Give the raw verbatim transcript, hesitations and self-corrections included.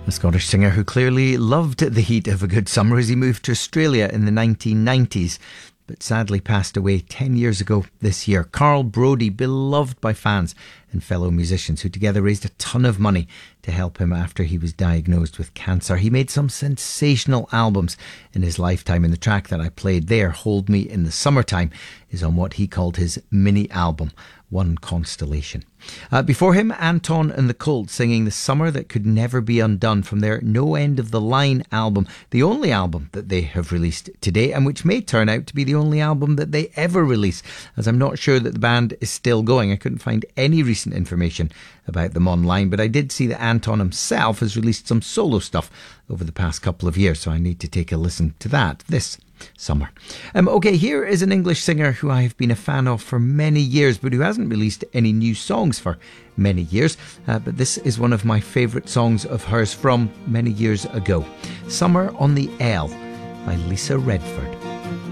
A Scottish singer who clearly loved the heat of a good summer as he moved to Australia in the nineteen nineties, but sadly passed away ten years ago this year. Carl Brodie, beloved by fans and fellow musicians who together raised a ton of money to help him after he was diagnosed with cancer. He made some sensational albums in his lifetime, and the track that I played there, Hold Me in the Summertime, is on what he called his mini album, One Constellation. Uh, before him, Anton and the Colts singing The Summer That Could Never Be Undone from their No End of the Line album, the only album that they have released today, and which may turn out to be the only album that they ever release, as I'm not sure that the band is still going. I couldn't find any recent information about them online, but I did see that Anton himself has released some solo stuff over the past couple of years, so I need to take a listen to that this summer. Um, okay, here is an English singer who I have been a fan of for many years, but who hasn't released any new songs for many years. Uh, but this is one of my favourite songs of hers from many years ago. Summer on the L by Lisa Redford.